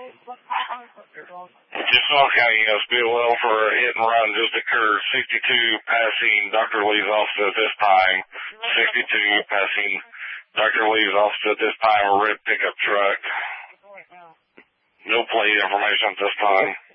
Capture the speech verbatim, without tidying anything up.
Jacksonville County, uh, Speedwell for a hit and run just occurred. sixty-two passing Doctor Lee's office at this time. sixty-two passing Doctor Lee's office at this time. A red pickup truck. No plate information at this time.